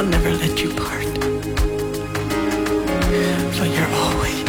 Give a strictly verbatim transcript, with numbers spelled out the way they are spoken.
I'll never let you part. For you're always